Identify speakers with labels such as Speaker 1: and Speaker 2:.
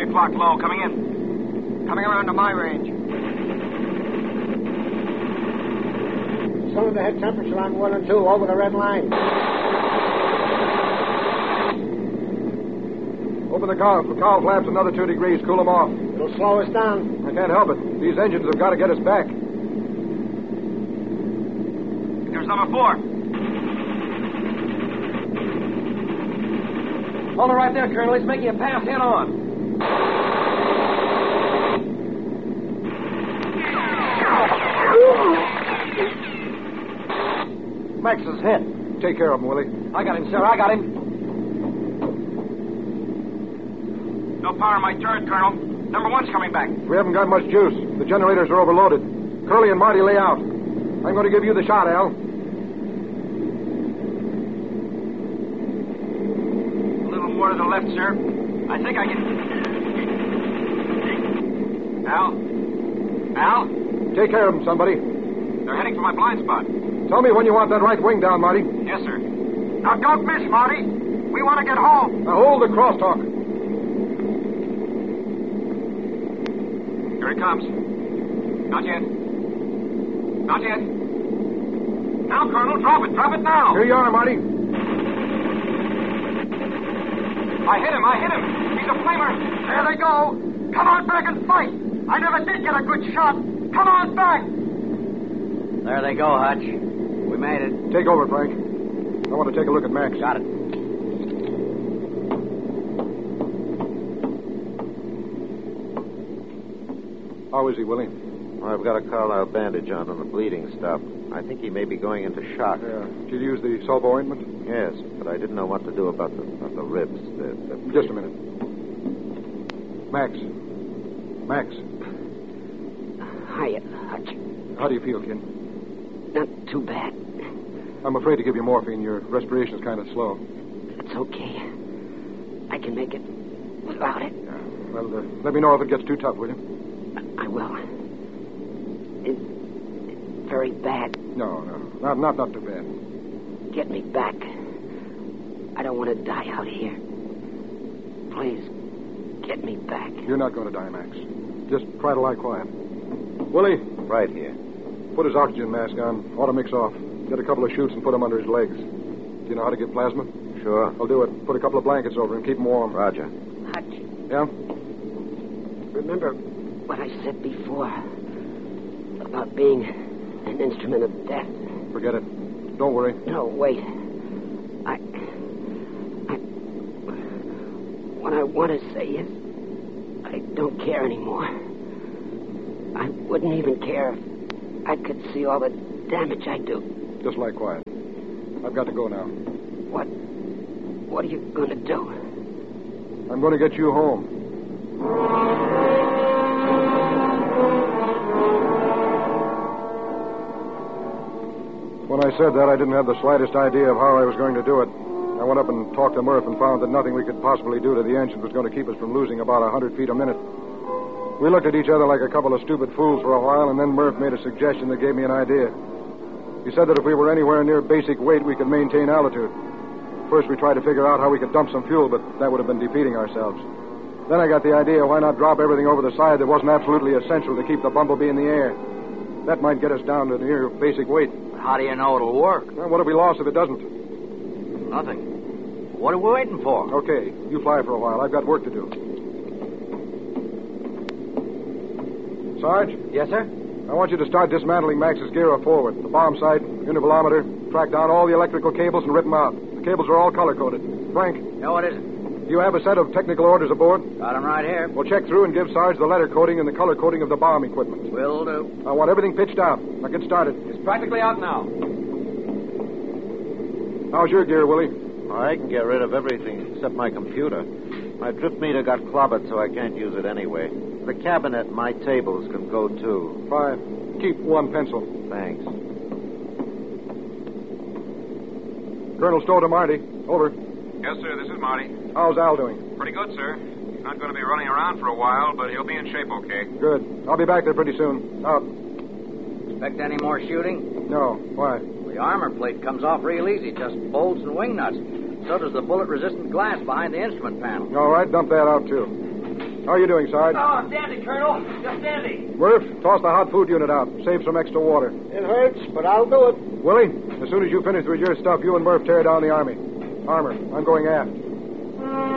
Speaker 1: o'clock low. Coming in.
Speaker 2: Coming around to my range.
Speaker 3: Cylinder head temperature on 1 and 2 over the red line.
Speaker 4: Open the cowl flaps another 2 degrees. Cool them off.
Speaker 3: It'll slow us down.
Speaker 4: I can't help it. These engines have got to get us back.
Speaker 1: There's number 4.
Speaker 2: Hold it right there, Colonel. He's making a pass head on.
Speaker 4: Max is hit. Take care of him, Willie.
Speaker 2: I got him, sir. I got him.
Speaker 1: No power in my turret, Colonel. Number 1's coming back.
Speaker 4: We haven't got much juice. The generators are overloaded. Curly and Marty lay out. I'm going to give you the shot, Al.
Speaker 1: A little more to the left, sir. I think I can... Al?
Speaker 4: Take care of him, somebody.
Speaker 1: They're heading for my blind spot.
Speaker 4: Tell me when you want that right wing down, Marty.
Speaker 1: Yes, sir.
Speaker 2: Now, don't miss, Marty. We want to get home.
Speaker 4: Now hold the crosstalk.
Speaker 1: Here it comes. Not yet. Not yet. Now, Colonel, drop it. Drop it now.
Speaker 4: Here you are, Marty.
Speaker 1: I hit him. He's a flamer.
Speaker 2: There they go. Come on back and fight. I never did get a good shot. Come on back.
Speaker 5: There they go, Hutch. We made it.
Speaker 4: Take over, Frank. I want to take a look at Max.
Speaker 5: Got it.
Speaker 4: How is he, Willie?
Speaker 6: Well, I've got a Carlisle bandage on and the bleeding stopped. I think he may be going into shock.
Speaker 4: Yeah. Did you use the sulfur ointment?
Speaker 6: Yes, but I didn't know what to do about the ribs.
Speaker 4: Just a minute. Max.
Speaker 7: Hiya, Hutch.
Speaker 4: How do you feel, kid?
Speaker 7: Not too bad.
Speaker 4: I'm afraid to give you morphine. Your respiration's kind of slow.
Speaker 7: It's okay. I can make it without it.
Speaker 4: Yeah. Well, let me know if it gets too tough, will you?
Speaker 7: I will. It's very bad.
Speaker 4: No. Not too bad.
Speaker 7: Get me back. I don't want to die out here. Please, get me back.
Speaker 4: You're not going to die, Max. Just try to lie quiet. Willie.
Speaker 6: Right here.
Speaker 4: Put his oxygen mask on. Ought to mix off. Get a couple of shoots and put them under his legs. Do you know how to give plasma?
Speaker 6: Sure.
Speaker 4: I'll do it. Put a couple of blankets over him. Keep him warm.
Speaker 6: Roger.
Speaker 7: Hutch.
Speaker 4: Yeah?
Speaker 7: Remember what I said before about being an instrument of death?
Speaker 4: Forget it. Don't worry.
Speaker 7: No, wait. What I want to say is I don't care anymore. I wouldn't even care if I could see all the damage I do.
Speaker 4: Just lie quiet. I've got to go now.
Speaker 7: What are you going to do?
Speaker 4: I'm going to get you home. When I said that, I didn't have the slightest idea of how I was going to do it. I went up and talked to Murph and found that nothing we could possibly do to the engine was going to keep us from losing about 100 feet a minute. We looked at each other like a couple of stupid fools for a while, and then Murph made a suggestion that gave me an idea. He said that if we were anywhere near basic weight, we could maintain altitude. First, we tried to figure out how we could dump some fuel, but that would have been defeating ourselves. Then I got the idea, why not drop everything over the side that wasn't absolutely essential to keep the Bumblebee in the air? That might get us down to near basic weight.
Speaker 5: How do you know it'll work?
Speaker 4: Well, what have we lost if it doesn't?
Speaker 5: Nothing. What are we waiting for?
Speaker 4: Okay, you fly for a while. I've got work to do. Sarge?
Speaker 2: Yes, sir?
Speaker 4: I want you to start dismantling Max's gear up forward. The bomb sight, intervalometer, track down all the electrical cables and rip them out. The cables are all color-coded. Frank?
Speaker 5: No, what is it?
Speaker 4: Do you have a set of technical orders aboard?
Speaker 5: Got 'em right here.
Speaker 4: Well, check through and give Sarge the letter coding and the color coding of the bomb equipment.
Speaker 5: Will do.
Speaker 4: I want everything pitched out. Now get started.
Speaker 2: It's practically out now.
Speaker 4: How's your gear, Willie?
Speaker 6: I can get rid of everything except my computer. My drift meter got clobbered, so I can't use it anyway. The cabinet and my tables can go, too.
Speaker 4: Fine. Keep one pencil.
Speaker 6: Thanks.
Speaker 4: Colonel Stowe to Marty. Over.
Speaker 1: Yes, sir. This is Marty.
Speaker 4: How's Al doing?
Speaker 1: Pretty good, sir. He's not going to be running around for a while, but he'll be in shape okay.
Speaker 4: Good. I'll be back there pretty soon. Out.
Speaker 5: Expect any more shooting?
Speaker 4: No. Why?
Speaker 5: The armor plate comes off real easy, just bolts and wing nuts. So does the bullet-resistant glass behind the instrument panel.
Speaker 4: All right, dump that out, too. How are you doing, Sarge?
Speaker 2: Oh, dandy, Colonel. Just dandy.
Speaker 4: Murph, toss the hot food unit out. Save some extra water.
Speaker 3: It hurts, but I'll do it.
Speaker 4: Willie, as soon as you finish with your stuff, you and Murph tear down the armor. I'm going aft.